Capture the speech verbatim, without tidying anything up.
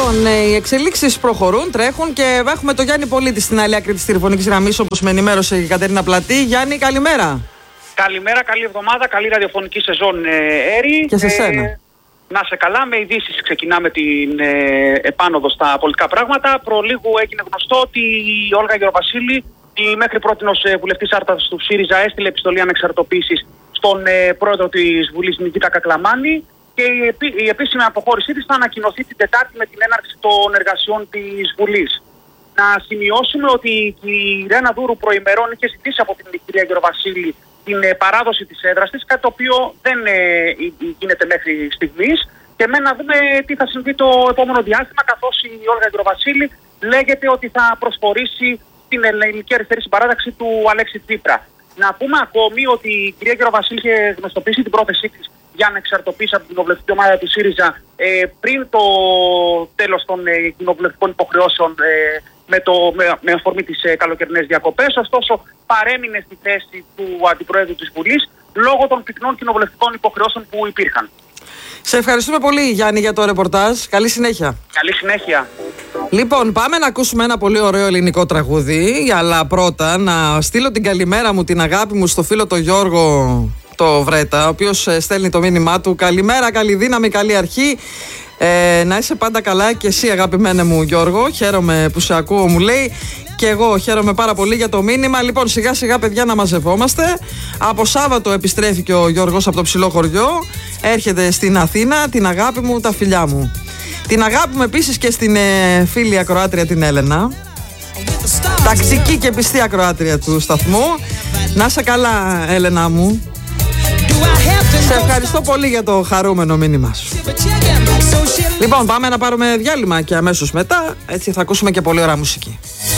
Λοιπόν, οι εξελίξεις προχωρούν, τρέχουν και έχουμε το Γιάννη Πολίτη στην άλλη άκρη της τηλεφωνικής γραμμής, όπως με ενημέρωσε η Κατερίνα Πλατή. Γιάννη, καλημέρα. Καλημέρα, καλή εβδομάδα, καλή ραδιοφωνική σεζόν, Έρη. Και σε σένα. Ε, να σε καλά, με ειδήσεις ξεκινάμε την ε, επάνωδο στα πολιτικά πράγματα. Προλίγου έγινε γνωστό ότι η Όλγα Γεροβασίλη, η μέχρι πρότινος βουλευτής Άρτας του ΣΥΡΙΖΑ, έστειλε επιστολή ανεξαρτοποίησης στον ε, πρόεδρο της Βουλής, Νικήτα Κακλαμάνη, και η, επί, η επίσημη αποχώρησή της θα ανακοινωθεί την Τετάρτη με την έναρξη των εργασιών της Βουλής. Να σημειώσουμε ότι η Ρένα Δούρου προημερών είχε ζητήσει από την κυρία Γεροβασίλη την ε, παράδοση της έδρας της, κάτι το οποίο δεν ε, γίνεται μέχρι στιγμής, και με να δούμε τι θα συμβεί το επόμενο διάστημα, καθώς η Όλγα Γεροβασίλη λέγεται ότι θα προσχωρήσει στην Ελληνική Αριστερή Συμπαράταξη του Αλέξη Τσίπρα. Να πούμε ακόμη ότι η κυρία Γεροβασίλη είχε γνωστοποιήσει την πρόθεσή της για να εξαρτοποιήσει από την κοινοβουλευτική ομάδα του ΣΥΡΙΖΑ ε, πριν το τέλος των ε, κοινοβουλευτικών υποχρεώσεων ε, με, το, με, με αφορμή τις ε, καλοκαιρινές διακοπές. Ωστόσο, παρέμεινε στη θέση του Αντιπροέδρου της Βουλής λόγω των πυκνών κοινοβουλευτικών υποχρεώσεων που υπήρχαν. Σε ευχαριστούμε πολύ, Γιάννη, για το ρεπορτάζ. Καλή συνέχεια. Καλή συνέχεια. Λοιπόν, πάμε να ακούσουμε ένα πολύ ωραίο ελληνικό τραγούδι, αλλά πρώτα να στείλω την καλημέρα μου, την αγάπη μου στο φίλο τον Γιώργο το Βρέτα, ο οποίος στέλνει το μήνυμά του. Καλημέρα, καλή δύναμη, καλή αρχή. Ε, να είσαι πάντα καλά και εσύ, αγαπημένε μου Γιώργο. Χαίρομαι που σε ακούω, μου λέει. Και εγώ χαίρομαι πάρα πολύ για το μήνυμα. Λοιπόν, σιγά σιγά, παιδιά, να μαζευόμαστε. Από Σάββατο επιστρέφει και ο Γιώργος από το ψηλό χωριό. Έρχεται στην Αθήνα. Την αγάπη μου, τα φιλιά μου. Την αγάπη μου επίσης και στην ε, φίλη ακροάτρια την Έλενα. Ταξική και πιστή ακροάτρια του σταθμού. Να είσαι καλά, Έλενα μου. Σε ευχαριστώ πολύ για το χαρούμενο μήνυμα σου. Λοιπόν, πάμε να πάρουμε διάλειμμα και αμέσως μετά έτσι θα ακούσουμε και πολύ ωραία μουσική.